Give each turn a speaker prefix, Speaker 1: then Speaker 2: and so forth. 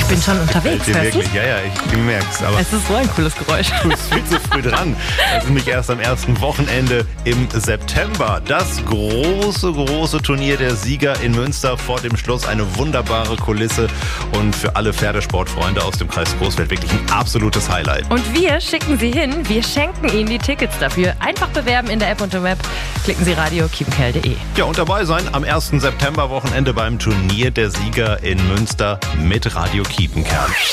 Speaker 1: Ich bin schon unterwegs,
Speaker 2: Dir
Speaker 1: hörst
Speaker 2: wirklich?
Speaker 1: du's?
Speaker 2: Ja, ich merk's. Aber
Speaker 1: Es ist so ein cooles Geräusch.
Speaker 2: du bist viel zu früh dran. Das ist nämlich erst am ersten Wochenende im September. Das große Turnier der Sieger in Münster vor dem Schluss. Eine wunderbare Kulisse und für alle Pferdesportfreunde aus dem Kreis Coesfeld wirklich ein absolutes Highlight.
Speaker 1: Und wir schicken Sie hin, wir schenken Ihnen die Tickets dafür. Einfach bewerben in der App und im Web. Klicken Sie radio-kiepenkerl.de.
Speaker 2: Ja, und dabei sein am 1. September Wochenende beim Turnier der Sieger in Münster mit Radio Kiepenkerl.